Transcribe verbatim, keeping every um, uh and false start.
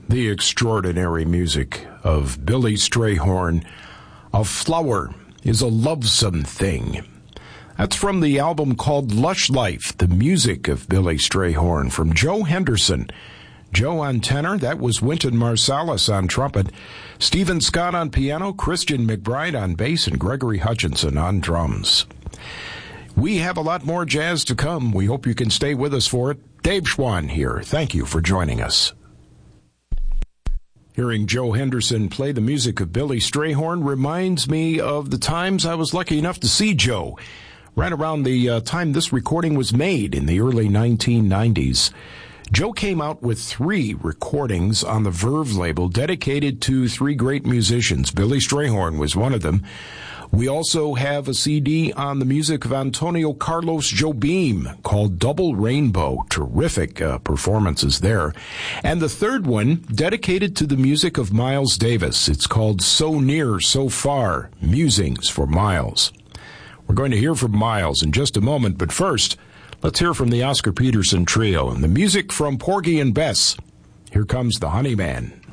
the extraordinary music of Billy Strayhorn. A flower is a lovesome thing. That's from the album called Lush Life, the music of Billy Strayhorn, from Joe Henderson. Joe on tenor, that was Wynton Marsalis on trumpet, Stephen Scott on piano, Christian McBride on bass, and Gregory Hutchinson on drums. We have a lot more jazz to come. We hope you can stay with us for it. Dave Schwann here. Thank you for joining us. Hearing Joe Henderson play the music of Billy Strayhorn reminds me of the times I was lucky enough to see Joe, right around the uh, time this recording was made in the early nineteen nineties. Joe came out with three recordings on the Verve label dedicated to three great musicians. Billy Strayhorn was one of them. We also have a C D on the music of Antonio Carlos Jobim called Double Rainbow. Terrific uh, performances there. And the third one dedicated to the music of Miles Davis. It's called So Near, So Far, Musings for Miles. We're going to hear from Miles in just a moment, but first, let's hear from the Oscar Peterson Trio and the music from Porgy and Bess. Here comes the Honeyman.